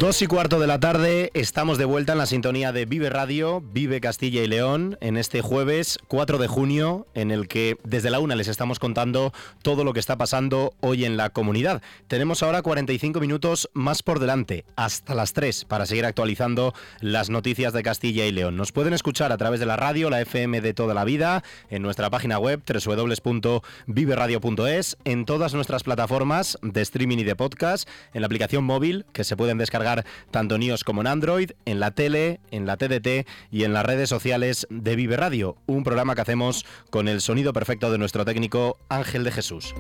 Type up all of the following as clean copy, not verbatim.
2:15 de la tarde, estamos de vuelta en la sintonía de Vive Radio, Vive Castilla y León, en este jueves 4 de junio, en el que desde la 1 les estamos contando todo lo que está pasando hoy en la comunidad. Tenemos ahora 45 minutos más por delante, hasta las 3, para seguir actualizando las noticias de Castilla y León. Nos pueden escuchar a través de la radio, la FM de toda la vida, en nuestra página web www.viveradio.es, en todas nuestras plataformas de streaming y de podcast, en la aplicación móvil que se pueden descargar tanto en iOS como en Android, en la tele, en la TDT y en las redes sociales de Vive Radio, un programa que hacemos con el sonido perfecto de nuestro técnico Ángel de Jesús.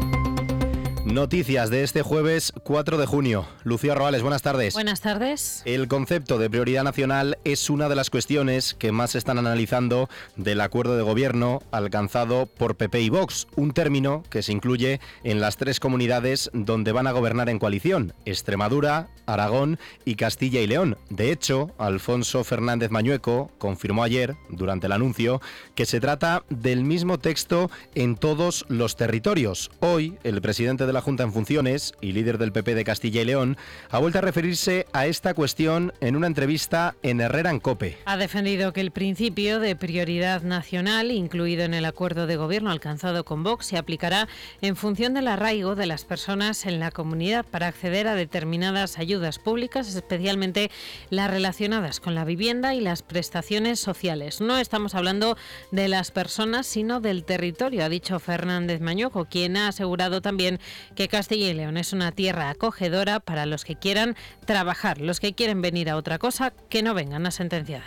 Noticias de este jueves 4 de junio. Lucía Roales, buenas tardes. Buenas tardes. El concepto de prioridad nacional es una de las cuestiones que más se están analizando del acuerdo de gobierno alcanzado por PP y Vox, un término que se incluye en las 3 comunidades donde van a gobernar en coalición: Extremadura, Aragón y Castilla y León. De hecho, Alfonso Fernández Mañueco confirmó ayer, durante el anuncio, que se trata del mismo texto en todos los territorios. Hoy, el presidente de la Junta en funciones y líder del PP de Castilla y León ha vuelto a referirse a esta cuestión en una entrevista en Herrera en COPE. Ha defendido que el principio de prioridad nacional, incluido en el acuerdo de gobierno alcanzado con Vox, se aplicará en función del arraigo de las personas en la comunidad para acceder a determinadas ayudas públicas, especialmente las relacionadas con la vivienda y las prestaciones sociales. No estamos hablando de las personas, sino del territorio, ha dicho Fernández Mañueco, quien ha asegurado también que Castilla y León es una tierra acogedora para los que quieran trabajar. Los que quieren venir a otra cosa, que no vengan, ha sentenciado.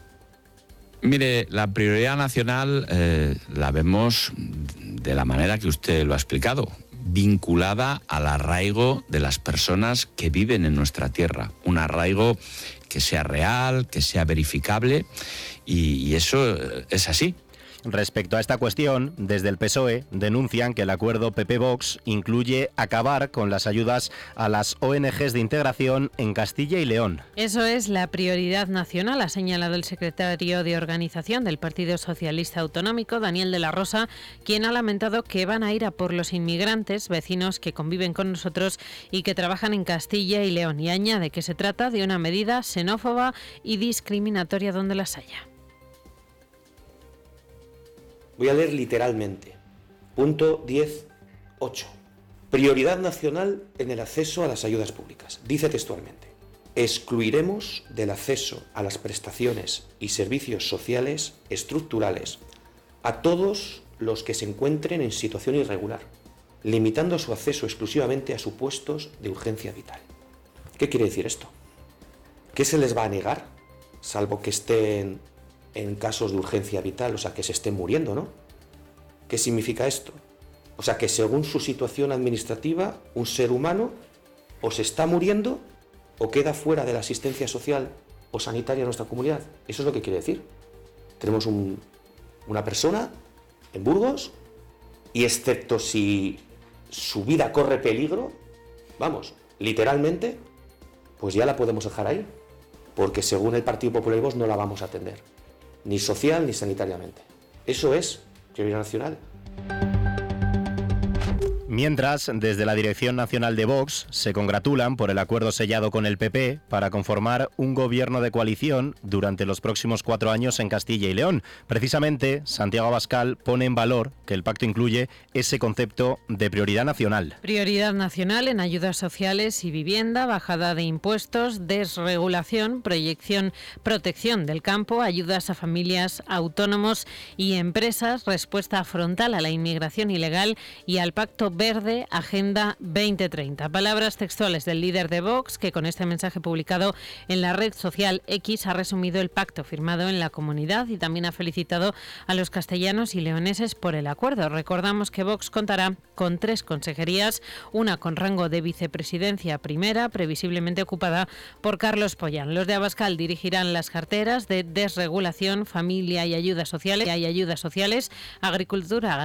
Mire, la prioridad nacional la vemos de la manera que usted lo ha explicado, vinculada al arraigo de las personas que viven en nuestra tierra. Un arraigo que sea real, que sea verificable, y eso es así. Respecto a esta cuestión, desde el PSOE denuncian que el acuerdo PP-Vox incluye acabar con las ayudas a las ONGs de integración en Castilla y León. Eso es la prioridad nacional, ha señalado el secretario de Organización del Partido Socialista Autonómico, Daniel de la Rosa, quien ha lamentado que van a ir a por los inmigrantes, vecinos que conviven con nosotros y que trabajan en Castilla y León, y añade que se trata de una medida xenófoba y discriminatoria donde las haya. Voy a leer literalmente. Punto 10.8. Prioridad nacional en el acceso a las ayudas públicas. Dice textualmente: excluiremos del acceso a las prestaciones y servicios sociales estructurales a todos los que se encuentren en situación irregular, limitando su acceso exclusivamente a supuestos de urgencia vital. ¿Qué quiere decir esto? ¿Qué se les va a negar? Salvo que estén en casos de urgencia vital, o sea, que se estén muriendo, ¿no? ¿Qué significa esto? O sea, que según su situación administrativa, un ser humano o se está muriendo o queda fuera de la asistencia social o sanitaria en nuestra comunidad. Eso es lo que quiere decir. Tenemos una persona en Burgos y, excepto si su vida corre peligro, vamos, literalmente, pues ya la podemos dejar ahí, porque según el Partido Popular y Vox no la vamos a atender, ni social ni sanitariamente. Eso es prioridad nacional. Mientras, desde la Dirección Nacional de Vox se congratulan por el acuerdo sellado con el PP para conformar un gobierno de coalición durante los próximos 4 años en Castilla y León. Precisamente, Santiago Abascal pone en valor que el pacto incluye ese concepto de prioridad nacional. Prioridad nacional en ayudas sociales y vivienda, bajada de impuestos, desregulación, protección del campo, ayudas a familias, autónomos y empresas, respuesta frontal a la inmigración ilegal y al Pacto Verde, Agenda 2030. Palabras textuales del líder de Vox, que con este mensaje publicado en la red social X ha resumido el pacto firmado en la comunidad y también ha felicitado a los castellanos y leoneses por el acuerdo. Recordamos que Vox contará con 3 consejerías, una con rango de vicepresidencia primera, previsiblemente ocupada por Carlos Pollán. Los de Abascal dirigirán las carteras de desregulación, familia y ayudas sociales, agricultura,